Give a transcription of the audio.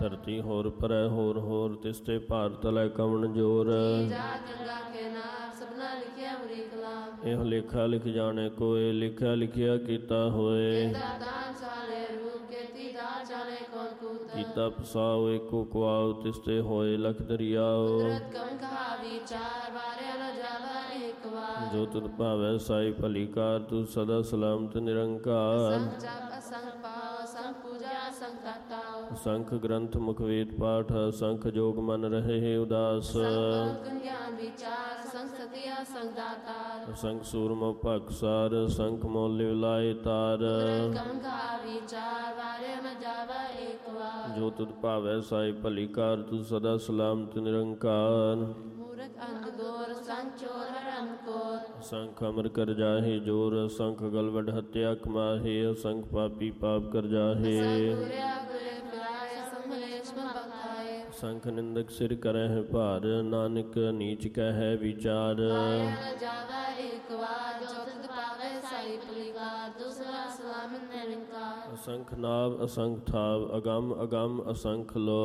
ਧਰਤੀ ਹੋਰ ਪਰੈ ਹੋਰ ਹੋਰ, ਤਿਸ ਤੇ ਭਾਰ ਤਲੈ ਕਵਣ ਜੋਰ। ਇਹੋ ਲੇਖਾ ਲਿਖ ਜਾਣੇ ਕੋਇ, ਲਿਖਿਆ ਲਿਖਿਆ ਕੀਤਾ ਹੋਏ। ਕੀਤਾ ਪਸਾਉ ਏਕੋ ਕੁਆਉ, ਤਿਸ ਤੇ ਹੋਏ ਲਖ ਦਰਿਆਉ। ਜੋ ਤੁਧ ਭਾਵੈ ਸਾਈ ਭਲੀ ਕਾਰ, ਤੂੰ ਸਦਾ ਸਲਾਮਤ ਨਿਰੰਕਾਰ। ਸੰਖ ਗ੍ਰੰਥ ਮੁਖ ਵੇਦ ਪਾਠ, ਸੰਖ ਜੋਗ ਮਨ ਰਹੇ ਉਦਾਸ। ਸੰਖ ਸੂਰਮੁ ਭਗਸਾਰ, ਸੰਖ ਮੋਲ ਲਿਵ ਲਾਏ ਤਾਰ। ਜੋ ਤੁਧ ਭਾਵੈ ਸਾਈ ਭਲੀ ਕਾਰ, ਤੂੰ ਸਦਾ ਸਲਾਮਤ ਨਿਰੰਕਾਰ। ਸੰਖ ਅਮਰ ਕਰ ਜਾਹੇ ਜੋਰ, ਸੰਖ ਗਲਵਡ ਹੱਤਿਆ ਕਮਾਹੇ। ਸੰਖ ਪਾਪੀ ਪਾਪ ਕਰ ਜਾਹੇ। ਸੰਖ ਨਿੰਦਕ ਸਿਰ ਕਰਹਿ ਭਾਰ, ਨਾਨਕ ਨੀਚ ਕਹਿ ਵਿਚਾਰ। ਅਸੰਖ ਨਾਭ ਅਸੰਖ ਥਾਵ, ਅਗੰਮ ਅਗੰਮ ਅਸੰਖ ਲੋ।